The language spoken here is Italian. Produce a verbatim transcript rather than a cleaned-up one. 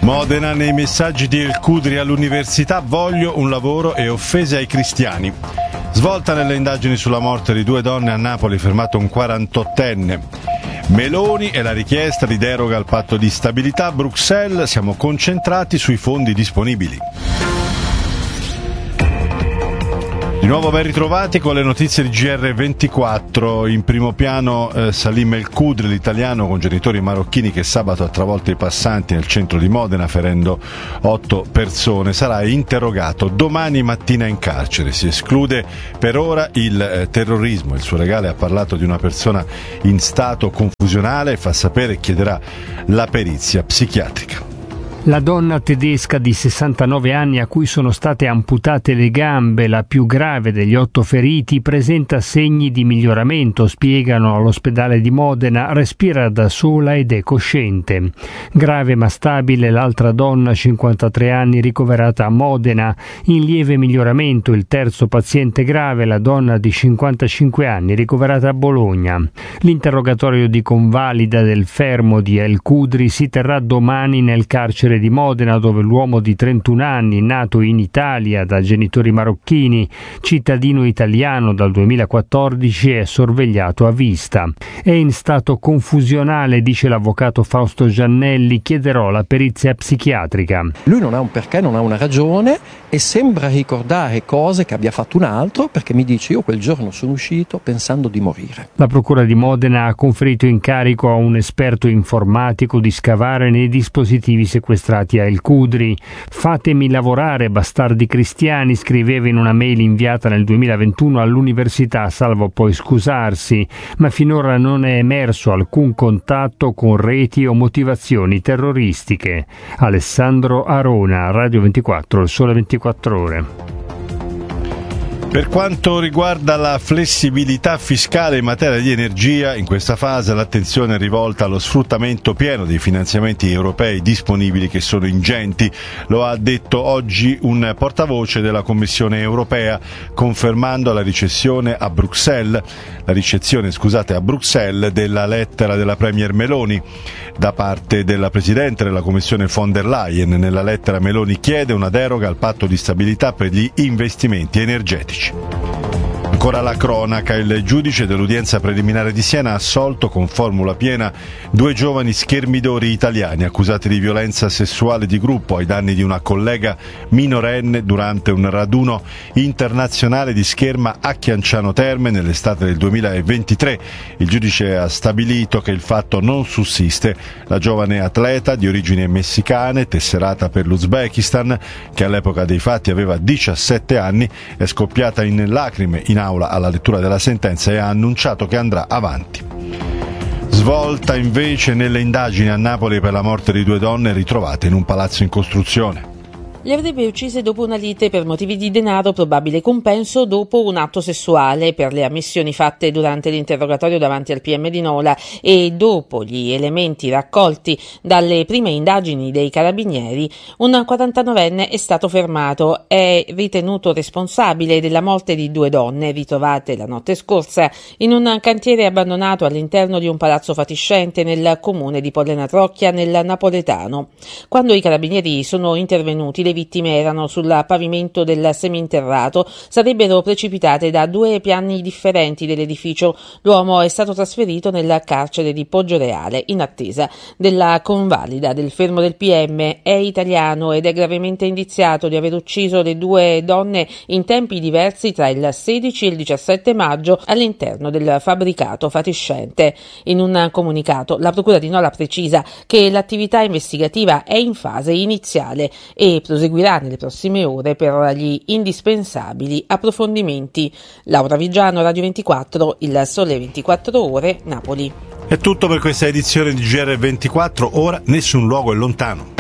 Modena, nei messaggi di El Khudri all'università: voglio un lavoro e offese ai cristiani. Svolta nelle indagini sulla morte di due donne a Napoli, fermato un quarantottenne. Meloni e la richiesta di deroga al patto di stabilità. Bruxelles, siamo concentrati sui fondi disponibili. Di nuovo ben ritrovati con le notizie di G R ventiquattro. In primo piano eh, Salim El Khudri, l'italiano con genitori marocchini che sabato ha travolto i passanti nel centro di Modena ferendo otto persone. Sarà interrogato domani mattina in carcere. Si esclude per ora il eh, terrorismo. Il suo legale ha parlato di una persona in stato confusionale e fa sapere che chiederà la perizia psichiatrica. La donna tedesca di sessantanove anni a cui sono state amputate le gambe, la più grave degli otto feriti, presenta segni di miglioramento, spiegano all'ospedale di Modena, respira da sola ed è cosciente. Grave ma stabile l'altra donna, cinquantatré anni, ricoverata a Modena. In lieve miglioramento il terzo paziente grave, la donna di cinquantacinque anni, ricoverata a Bologna. L'interrogatorio di convalida del fermo di El Khudri si terrà domani nel carcere di Modena, dove l'uomo di trentuno anni, nato in Italia da genitori marocchini, cittadino italiano dal duemilaquattordici, è sorvegliato a vista. È in stato confusionale, dice l'avvocato Fausto Giannelli, chiederò la perizia psichiatrica. Lui non ha un perché, non ha una ragione e sembra ricordare cose che abbia fatto un altro, perché mi dice: io quel giorno sono uscito pensando di morire. La procura di Modena ha conferito incarico a un esperto informatico di scavare nei dispositivi sequestrati a El Khudri. Fatemi lavorare, bastardi cristiani, scriveva in una mail inviata nel duemilaventuno all'università, salvo poi scusarsi, ma finora non è emerso alcun contatto con reti o motivazioni terroristiche. Alessandro Arona, Radio ventiquattro, Il Sole ventiquattro Ore. Per quanto riguarda la flessibilità fiscale in materia di energia, in questa fase l'attenzione è rivolta allo sfruttamento pieno dei finanziamenti europei disponibili, che sono ingenti. Lo ha detto oggi un portavoce della Commissione europea, confermando la ricezione a Bruxelles, la ricezione, scusate, a Bruxelles della lettera della Premier Meloni da parte della Presidente della Commissione von der Leyen. Nella lettera Meloni chiede una deroga al patto di stabilità per gli investimenti energetici. Ancora la cronaca: il giudice dell'udienza preliminare di Siena ha assolto con formula piena due giovani schermidori italiani accusati di violenza sessuale di gruppo ai danni di una collega minorenne durante un raduno internazionale di scherma a Chianciano Terme nell'estate del duemilaventitré. Il giudice ha stabilito che il fatto non sussiste. La giovane atleta di origini messicane, tesserata per l'Uzbekistan, che all'epoca dei fatti aveva diciassette anni, è scoppiata in lacrime in aula alla lettura della sentenza e ha annunciato che andrà avanti. Svolta invece nelle indagini a Napoli per la morte di due donne ritrovate in un palazzo in costruzione. Le avrebbe uccise dopo una lite per motivi di denaro, probabile compenso dopo un atto sessuale, per le ammissioni fatte durante l'interrogatorio davanti al P M di Nola e dopo gli elementi raccolti dalle prime indagini dei carabinieri. Un quarantanovenne è stato fermato, è ritenuto responsabile della morte di due donne ritrovate la notte scorsa in un cantiere abbandonato all'interno di un palazzo fatiscente nel comune di Pollena Trocchia, nel napoletano. Quando i carabinieri sono intervenuti, le vittime erano sul pavimento del seminterrato, sarebbero precipitate da due piani differenti dell'edificio. L'uomo è stato trasferito nel carcere di Poggioreale in attesa della convalida del fermo del P M. È italiano ed è gravemente indiziato di aver ucciso le due donne in tempi diversi tra il sedici e il diciassette maggio all'interno del fabbricato fatiscente. In un comunicato la procura di Nola precisa che l'attività investigativa è in fase iniziale e proseguirà nelle prossime ore per gli indispensabili approfondimenti. Laura Vigiano, Radio ventiquattro, Il Sole ventiquattro Ore, Napoli. È tutto per questa edizione di G R ventiquattro, ora nessun luogo è lontano.